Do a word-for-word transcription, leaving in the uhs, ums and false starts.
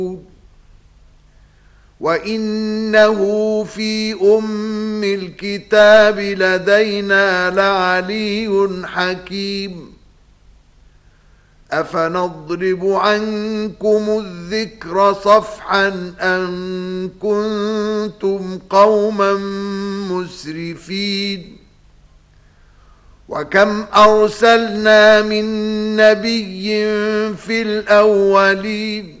وَإِنَّهُ فِي أُمِّ الْكِتَابِ لَدَيْنَا لَعَلِيٌّ حَكِيمٌ أَفَنَضْرِبُ عَنكُمُ الذِّكْرَ صَفْحًا أَن كُنتُمْ قَوْمًا مُسْرِفِينَ وَكَمْ أَرْسَلْنَا مِن نَّبِيٍّ فِي الْأَوَّلِينَ